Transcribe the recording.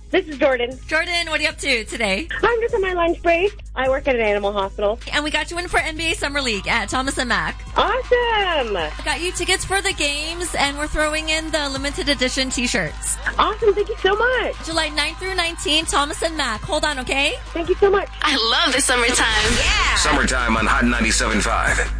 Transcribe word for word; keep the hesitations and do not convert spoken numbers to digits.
This is Jordan. Jordan, what are you up to today? I'm just on my lunch break. I work at an animal hospital. And we got you in for N B A Summer League at Thomas and Mack. Awesome. I got you tickets for the games, and we're throwing in the limited edition t-shirts. Awesome. Thank you so much. July ninth through nineteenth, Thomas and Mack. Hold on, okay? Thank you so much. I love the summertime. Yeah. Summertime on Hot ninety-seven point five.